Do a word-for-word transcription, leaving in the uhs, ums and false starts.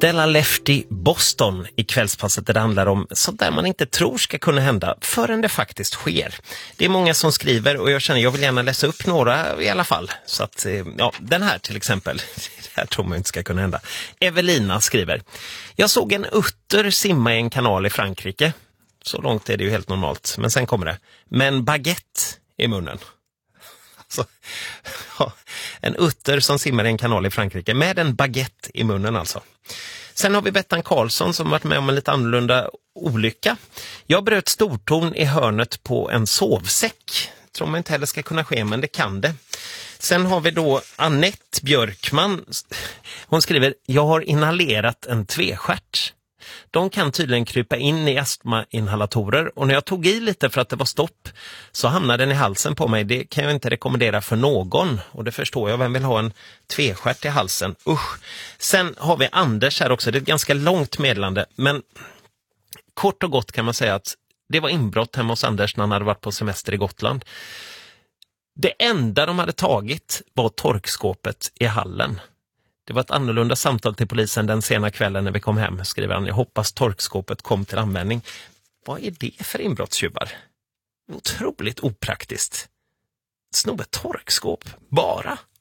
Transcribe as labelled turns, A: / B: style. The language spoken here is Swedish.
A: Stella Lefty Boston i kvällspasset där det handlar om sånt där man inte tror ska kunna hända förrän det faktiskt sker. Det är många som skriver och jag känner jag vill gärna läsa upp några i alla fall. Så att, ja, den här till exempel, det här tror man inte ska kunna hända. Evelina skriver: jag såg en utter simma i en kanal i Frankrike. Så långt är det ju helt normalt, men sen kommer det. Men baguette i munnen. Alltså, ja, en utter som simmar i en kanal i Frankrike med en baguette i munnen alltså. Sen har vi Bettan Karlsson som varit med om en lite annorlunda olycka. Jag bröt stortån i hörnet på en sovsäck. Tror man inte heller ska kunna ske, men det kan det. Sen har vi då Annette Björkman. Hon skriver: jag har inhalerat en tvestjärt. De kan tydligen krypa in i astmainhalatorer och när jag tog i lite för att det var stopp så hamnade den i halsen på mig. Det kan jag inte rekommendera för någon och det förstår jag. Vem vill ha en tvestjärt i halsen? Usch. Sen har vi Anders här också. Det är ett ganska långt meddelande, men kort och gott kan man säga att det var inbrott hemma hos Anders när han hade varit på semester i Gotland. Det enda de hade tagit var torkskåpet i hallen. Det var ett annorlunda samtal till polisen den sena kvällen när vi kom hem, skriver han. Jag hoppas torkskåpet kom till användning. Vad är det för inbrottstjuvar? Otroligt opraktiskt. Snobbe torkskåp, bara.